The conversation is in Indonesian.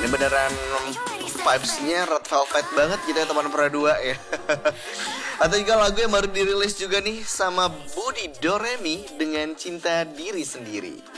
ini beneran vibes-nya Red Velvet banget gitu ya teman Pura 2 ya. Atau juga lagu yang baru dirilis juga nih sama Budi Doremi dengan Cinta Diri Sendiri.